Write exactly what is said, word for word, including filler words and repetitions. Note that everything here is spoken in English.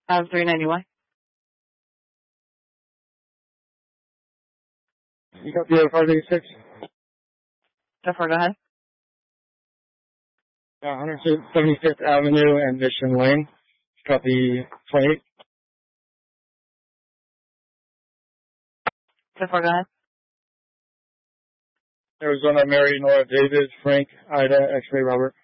Uh, three ninety one. You got the five eighty-six? So far, go ahead. Uh, one seventy-fifth Avenue and Mission Lane. Got the twenty-eight. So far, go ahead. Arizona, Mary, Nora, David, Frank, Ida, X-Ray, Robert.